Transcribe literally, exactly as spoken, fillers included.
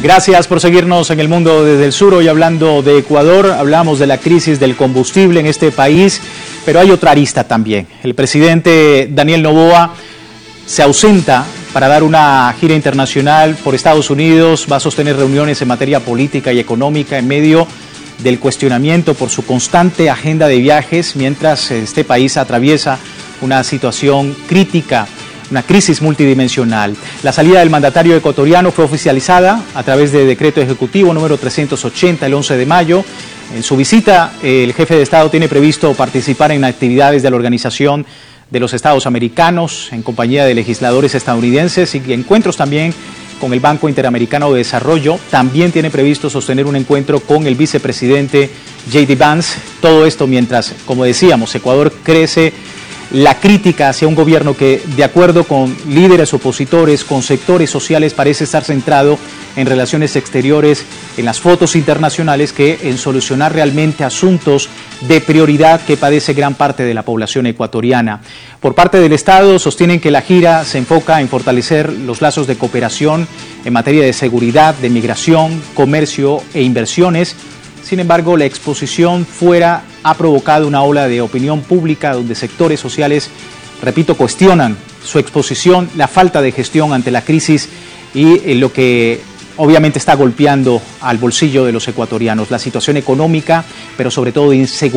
Gracias por seguirnos en El Mundo desde el Sur. Hoy hablando de Ecuador, hablamos de la crisis del combustible en este país, pero hay otra arista también. El presidente Daniel Noboa se ausenta para dar una gira internacional por Estados Unidos, va a sostener reuniones en materia política y económica en medio del cuestionamiento por su constante agenda de viajes, mientras este país atraviesa una situación crítica, una crisis multidimensional. La salida del mandatario ecuatoriano fue oficializada a través de decreto ejecutivo número trescientos ochenta el once de mayo. En su visita, el jefe de Estado tiene previsto participar en actividades de la Organización de los Estados Americanos en compañía de legisladores estadounidenses y encuentros también con el Banco Interamericano de Desarrollo. También tiene previsto sostener un encuentro con el vicepresidente J D Vance. Todo esto mientras, como decíamos, Ecuador crece la crítica hacia un gobierno que, de acuerdo con líderes opositores, con sectores sociales, parece estar centrado en relaciones exteriores, en las fotos internacionales, que en solucionar realmente asuntos de prioridad que padece gran parte de la población ecuatoriana. Por parte del Estado sostienen que la gira se enfoca en fortalecer los lazos de cooperación en materia de seguridad, de migración, comercio e inversiones. Sin embargo, la exposición fuera ha provocado una ola de opinión pública donde sectores sociales, repito, cuestionan su exposición, la falta de gestión ante la crisis y eh, lo que obviamente está golpeando al bolsillo de los ecuatorianos, la situación económica, pero sobre todo de inseguridad.